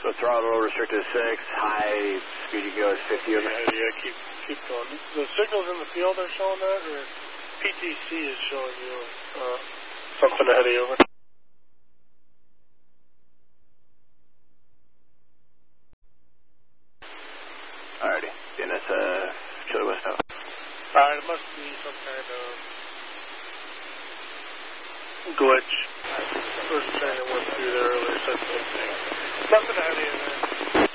So throttle restricted to 6, high speed you go is 50 over. Yeah, keep going. The signals in the field are showing that, or PTC is showing you something ahead of you over? Alrighty, DNS Chili West out. Alright, it must be some kind of glitch. I was trying to work through there earlier, so nothing ahead of you there.